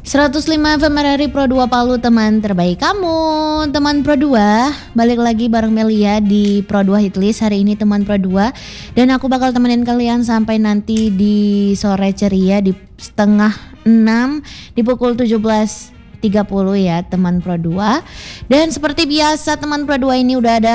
105 FM RRI Pro 2 Palu, teman terbaik kamu. Teman Pro 2, balik lagi bareng Melia di Pro 2 Hitlist. Hari ini teman Pro 2, dan aku bakal temenin kalian sampai nanti di sore ceria di setengah 6 di pukul 17.30 ya teman Pro 2. Dan seperti biasa teman Pro 2 ini udah ada